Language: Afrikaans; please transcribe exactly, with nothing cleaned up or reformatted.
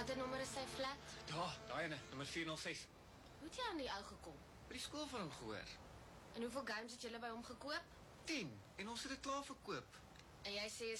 Watter nommer is sy flat? Daar, daai ene, nummer vier nul ses. Hoe het jy aan die ou gekom? By die skool van hom gehoor. En hoeveel games het julle by hom gekoop? tien, en ons het dit klaar verkoop. En jy sê